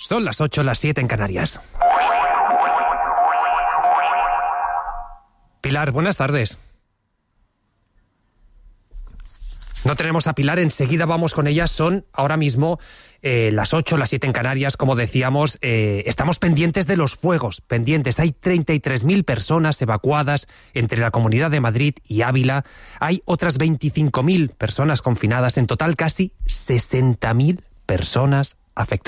Son las 8, las 7 en Canarias. Pilar, buenas tardes. No tenemos a Pilar, enseguida vamos con ella. Son ahora mismo las 8, las 7 en Canarias, como decíamos. Estamos pendientes de los fuegos, pendientes. Hay 33.000 personas evacuadas entre la Comunidad de Madrid y Ávila. Hay otras 25.000 personas confinadas. En total, casi 60.000 personas afectadas.